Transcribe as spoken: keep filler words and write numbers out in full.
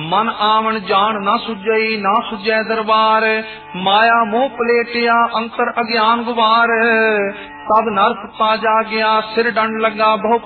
मन आवन जान ना सुझई ना सुझै दरबार। माया मोह पलेटिया अंतर अज्ञान गुबार। तब नर सुता जागया सिर डंड लगा बहु